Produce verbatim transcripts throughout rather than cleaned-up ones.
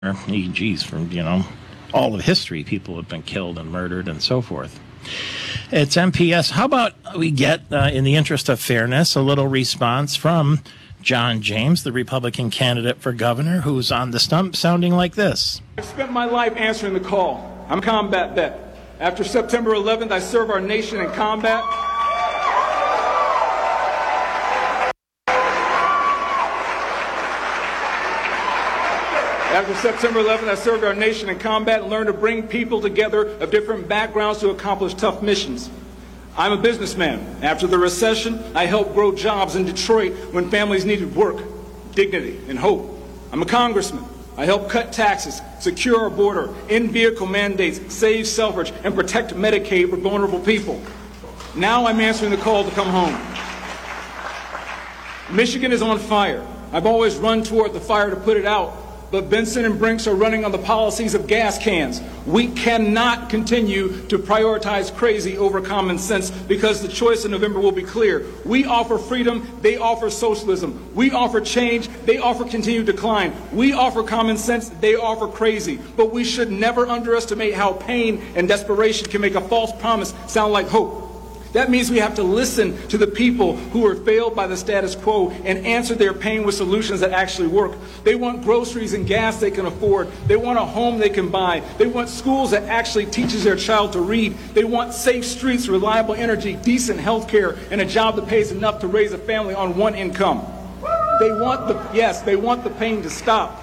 Geez, from, you know, all of history, people have been killed and murdered and so forth. It's M P S. How about we get, uh, in the interest of fairness, a little response from John James, the Republican candidate for governor, who's on the stump sounding like this. I've spent my life answering the call. I'm a combat vet. After September eleventh, I serve our nation in combat. After September eleventh, I served our nation in combat and learned to bring people together of different backgrounds to accomplish tough missions. I'm a businessman. After the recession, I helped grow jobs in Detroit when families needed work, dignity, and hope. I'm a congressman. I helped cut taxes, secure our border, end vehicle mandates, save suffrage, and protect Medicaid for vulnerable people. Now I'm answering the call to come home. Michigan is on fire. I've always run toward the fire to put it out. But Benson and Brinks are running on the policies of gas cans. We cannot continue to prioritize crazy over common sense because the choice in November will be clear. We offer freedom, they offer socialism. We offer change, they offer continued decline. We offer common sense, they offer crazy. But we should never underestimate how pain and desperation can make a false promise sound like hope. That means we have to listen to the people who are failed by the status quo and answer their pain with solutions that actually work. They want groceries and gas they can afford. They want a home they can buy. They want schools that actually teaches their child to read. They want safe streets, reliable energy, decent health care, and a job that pays enough to raise a family on one income. They want the, yes, they want the pain to stop.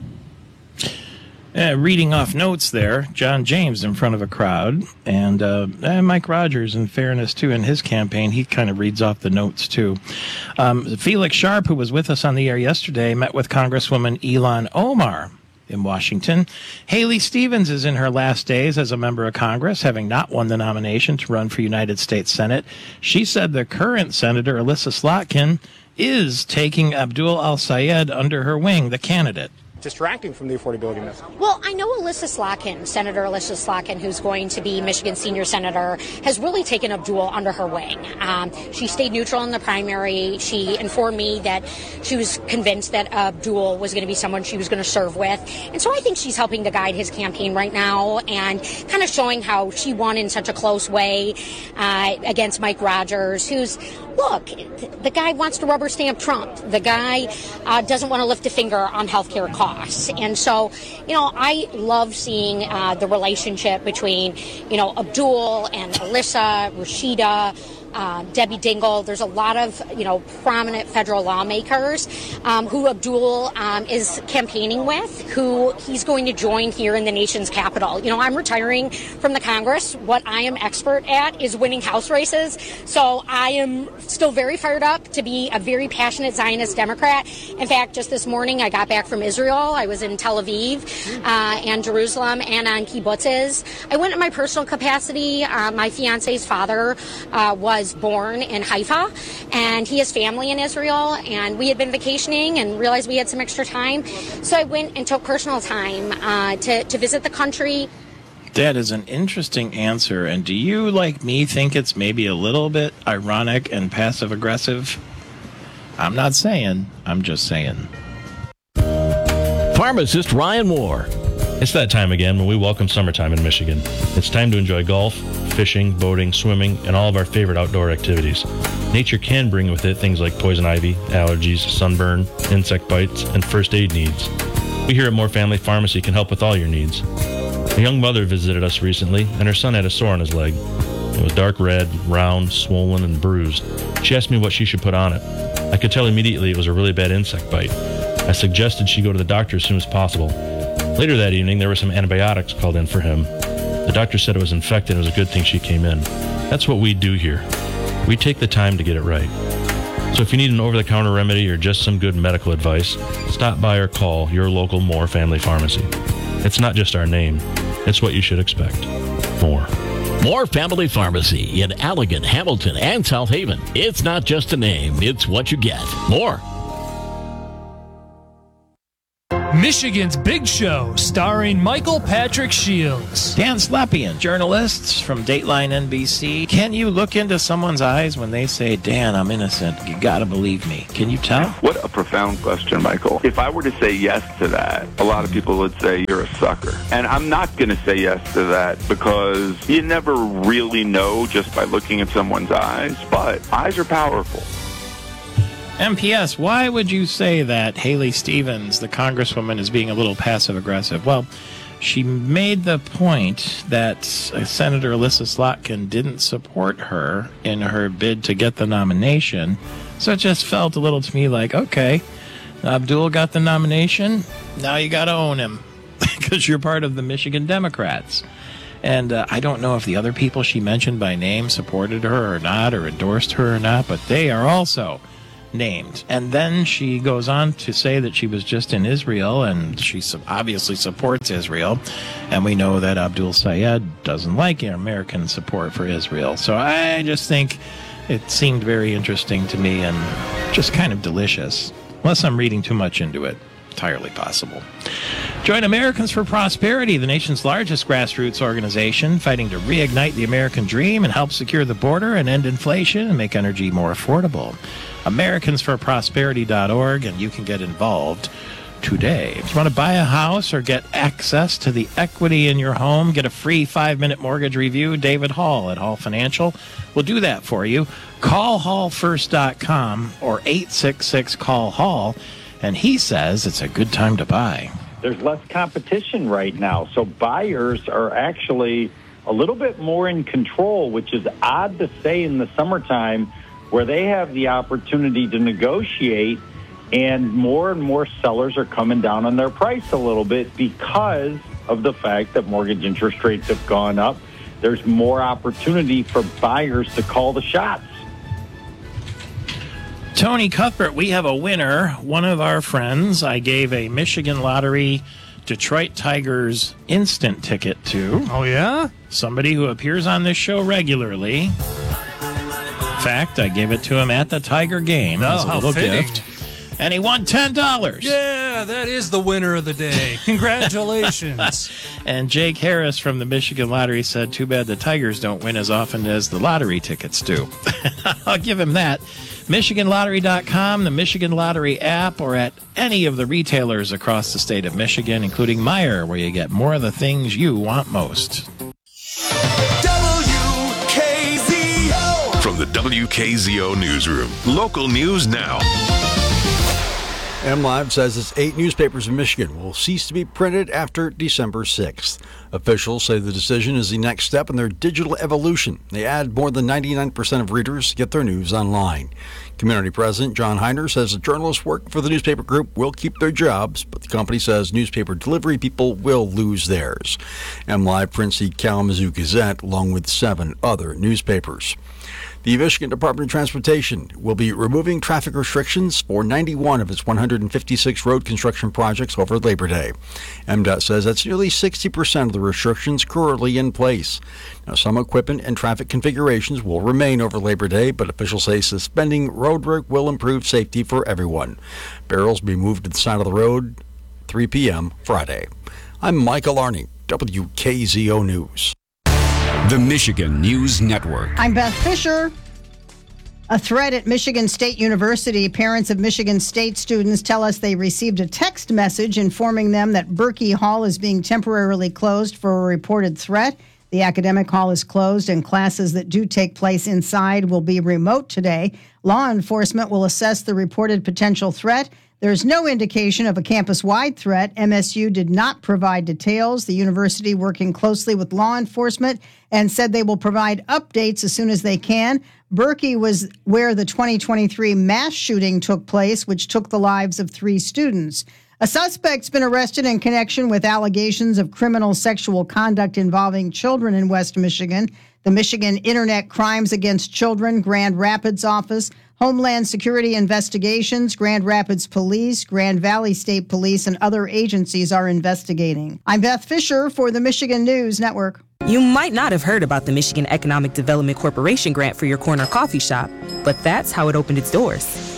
Uh, reading off notes there, John James in front of a crowd, and, uh, and Mike Rogers, in fairness, too, in his campaign, he kind of reads off the notes, too. Um, Felix Sharp, who was with us on the air yesterday, met with Congresswoman Ilhan Omar in Washington. Haley Stevens is in her last days as a member of Congress, having not won the nomination to run for United States Senate. She said the current Senator, Elissa Slotkin, is taking Abdul Al-Sayed under her wing, the candidate. Distracting from the affordability message. Well, I know Elissa Slotkin, Senator Elissa Slotkin, who's going to be Michigan's senior senator, has really taken Abdul under her wing. Um, she stayed neutral in the primary. She informed me that she was convinced that Abdul was going to be someone she was going to serve with. And so I think she's helping to guide his campaign right now and kind of showing how she won in such a close way uh, against Mike Rogers, who's, look, the guy wants to rubber stamp Trump. The guy uh, doesn't want to lift a finger on health care costs. And so, you know, I love seeing uh, the relationship between, you know, Abdul and Alyssa, Rashida, Uh, Debbie Dingell. There's a lot of, you know, prominent federal lawmakers um, who Abdul um, is campaigning with, who he's going to join here in the nation's capital. You know, I'm retiring from the Congress. What I am expert at is winning House races. So I am still very fired up to be a very passionate Zionist Democrat. In fact, just this morning I got back from Israel. I was in Tel Aviv uh, and Jerusalem and on kibbutzes. I went in my personal capacity. Uh, my fiance's father uh, was born in Haifa, and he has family in Israel, and we had been vacationing and realized we had some extra time. So I went and took personal time uh, to, to visit the country. That is an interesting answer. And do you, like me, think it's maybe a little bit ironic and passive-aggressive? I'm not saying. I'm just saying. Pharmacist Ryan Moore. It's that time again when we welcome summertime in Michigan. It's time to enjoy golf, fishing, boating, swimming, and all of our favorite outdoor activities. Nature can bring with it things like poison ivy, allergies, sunburn, insect bites, and first aid needs. We here at Moore Family Pharmacy can help with all your needs. A young mother visited us recently, and her son had a sore on his leg. It was dark red, round, swollen, and bruised. She asked me what she should put on it. I could tell immediately it was a really bad insect bite. I suggested she go to the doctor as soon as possible. Later that evening, there were some antibiotics called in for him. The doctor said it was infected and it was a good thing she came in. That's what we do here. We take the time to get it right. So if you need an over-the-counter remedy or just some good medical advice, stop by or call your local Moore Family Pharmacy. It's not just our name. It's what you should expect. Moore. Moore Family Pharmacy in Allegan, Hamilton, and South Haven. It's not just a name. It's what you get. More. Michigan's Big Show, starring Michael Patrick Shields. Dan Slepian, journalists from Dateline N B C. Can you look into someone's eyes when they say, Dan, I'm innocent? You gotta believe me. Can you tell? What a profound question, Michael. If I were to say yes to that, a lot of people would say you're a sucker. And I'm not going to say yes to that because you never really know just by looking at someone's eyes. But eyes are powerful. M P S, why would you say that Haley Stevens, the congresswoman, is being a little passive-aggressive? Well, she made the point that Senator Alyssa Slotkin didn't support her in her bid to get the nomination. So it just felt a little to me like, okay, Abdul got the nomination, now you got to own him because you're part of the Michigan Democrats. And uh, I don't know if the other people she mentioned by name supported her or not, or endorsed her or not, but they are also named. And then she goes on to say that she was just in Israel, and she obviously supports Israel. And we know that Abdul Sayed doesn't like American support for Israel. So I just think it seemed very interesting to me and just kind of delicious. Unless I'm reading too much into it. Entirely possible. Join Americans for Prosperity, the nation's largest grassroots organization, fighting to reignite the American dream and help secure the border and end inflation and make energy more affordable. Americans for Prosperity dot org, and you can get involved today. If you want to buy a house or get access to the equity in your home, get a free five-minute mortgage review, David Hall at Hall Financial will do that for you. Call hall first dot com or eight six six call hall, and he says it's a good time to buy. There's less competition right now, so buyers are actually a little bit more in control, which is odd to say in the summertime, where they have the opportunity to negotiate, and more and more sellers are coming down on their price a little bit because of the fact that mortgage interest rates have gone up. There's more opportunity for buyers to call the shots. Tony Cuthbert, we have a winner. One of our friends I gave a Michigan Lottery Detroit Tigers instant ticket to. Oh, yeah? Somebody who appears on this show regularly. In fact, I gave it to him at the Tiger game oh, as a how little fitting. gift. And he won ten dollars. Yeah, that is the winner of the day. Congratulations. And Jake Harris from the Michigan Lottery said, too bad the Tigers don't win as often as the lottery tickets do. I'll give him that. Michigan Lottery dot com, the Michigan Lottery app, or at any of the retailers across the state of Michigan, including Meijer, where you get more of the things you want most. W K Z O. From the W K Z O Newsroom, local news now. MLive says its eight newspapers in Michigan will cease to be printed after December sixth. Officials say the decision is the next step in their digital evolution. They add more than ninety-nine percent of readers get their news online. Community President John Heiner says the journalists work for the newspaper group will keep their jobs, but the company says newspaper delivery people will lose theirs. MLive prints the Kalamazoo Gazette along with seven other newspapers. The Michigan Department of Transportation will be removing traffic restrictions for ninety-one of its one hundred fifty-six road construction projects over Labor Day. M D O T says that's nearly sixty percent of the restrictions currently in place. Now, some equipment and traffic configurations will remain over Labor Day, but officials say suspending road work will improve safety for everyone. Barrels will be moved to the side of the road three p.m. Friday. I'm Michael Arning, W K Z O News. The Michigan News Network. I'm Beth Fisher. A threat at Michigan State University. Parents of Michigan State students tell us they received a text message informing them that Berkey Hall is being temporarily closed for a reported threat. The academic hall is closed and classes that do take place inside will be remote today. Law enforcement will assess the reported potential threat. There's no indication of a campus-wide threat. M S U did not provide details. The university working closely with law enforcement and said they will provide updates as soon as they can. Berkey was where the twenty twenty-three mass shooting took place, which took the lives of three students. A suspect's been arrested in connection with allegations of criminal sexual conduct involving children in West Michigan. The Michigan Internet Crimes Against Children Grand Rapids office, Homeland Security Investigations, Grand Rapids Police, Grand Valley State Police, and other agencies are investigating. I'm Beth Fisher for the Michigan News Network. You might not have heard about the Michigan Economic Development Corporation grant for your corner coffee shop, but that's how it opened its doors.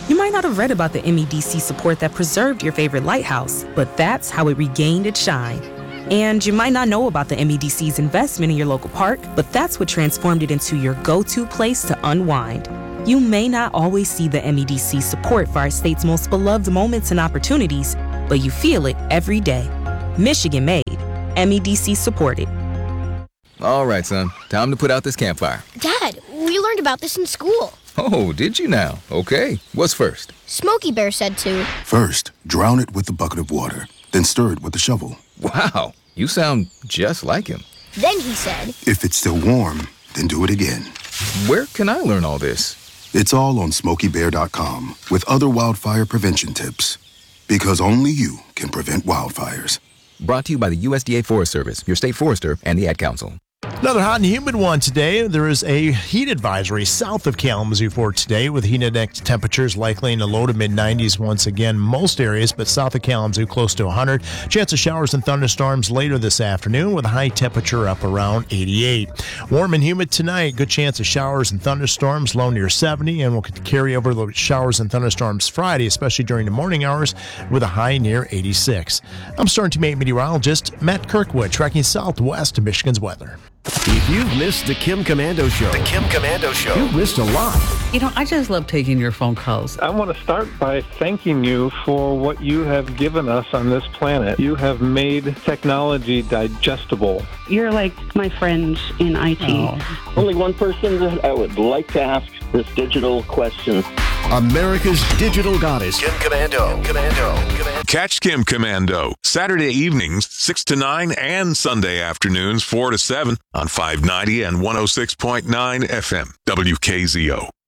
You might not have read about the M E D C support that preserved your favorite lighthouse, but that's how it regained its shine. And you might not know about the M E D C's investment in your local park, but that's what transformed it into your go-to place to unwind. You may not always see the M E D C support for our state's most beloved moments and opportunities, but you feel it every day. Michigan made, M E D C supported. All right, son. Time to put out this campfire. Dad, we learned about this in school. Oh, did you now? Okay. What's first? Smokey Bear said to. First, drown it with a bucket of water, then stir it with a shovel. Wow, you sound just like him. Then he said. If it's still warm, then do it again. Where can I learn all this? It's all on smokey bear dot com with other wildfire prevention tips. Because only you can prevent wildfires. Brought to you by the U S D A Forest Service, your state forester, and the Ad Council. Another hot and humid one today. There is a heat advisory south of Kalamazoo for today with heat index temperatures likely in the low to mid nineties once again. Most areas, but south of Kalamazoo close to one hundred. Chance of showers and thunderstorms later this afternoon with a high temperature up around eighty-eight. Warm and humid tonight. Good chance of showers and thunderstorms, low near seventy, and we'll carry over the showers and thunderstorms Friday, especially during the morning hours with a high near eighty-six. I'm Storm Team eight meteorologist Matt Kirkwood tracking southwest to Michigan's weather. If you've missed the Kim Komando Show, the Kim Komando Show, you've missed a lot. You know, I just love taking your phone calls. I want to start by thanking you for what you have given us on this planet. You have made technology digestible. You're like my friends in I T. Oh. Only one person that I would like to ask this digital question. America's digital goddess, Kim Komando. Kim Komando. Komando. Catch Kim Komando Saturday evenings six to nine and Sunday afternoons four to seven on five ninety and one oh six point nine F M W K Z O.